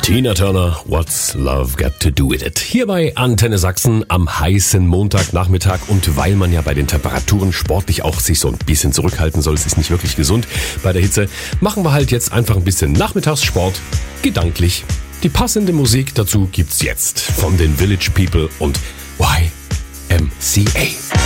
Tina Turner, What's Love Got to Do With It? Hier bei Antenne Sachsen am heißen Montagnachmittag, und weil man ja bei den Temperaturen sportlich auch sich so ein bisschen zurückhalten soll, es ist nicht wirklich gesund bei der Hitze, machen wir halt jetzt einfach ein bisschen Nachmittagssport, gedanklich. Die passende Musik dazu gibt's jetzt von den Village People und YMCA.